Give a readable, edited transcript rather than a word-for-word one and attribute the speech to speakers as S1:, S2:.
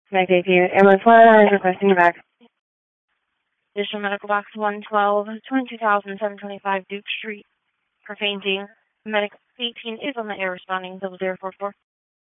S1: Connect AP. Ambulance 1 is requesting you back.
S2: Additional medical box 112, 22,725 Duke Street for fainting. Medic 18 is on the air responding 0044.